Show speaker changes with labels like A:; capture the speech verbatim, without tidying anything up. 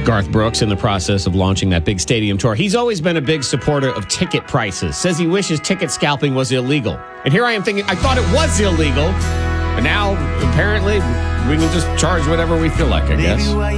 A: Garth Brooks in the process of launching that big stadium tour. He's always been a big supporter of ticket prices. Says he wishes ticket scalping was illegal. And here I am thinking, I thought it was illegal. And now, apparently, we can just charge whatever we feel like, I guess.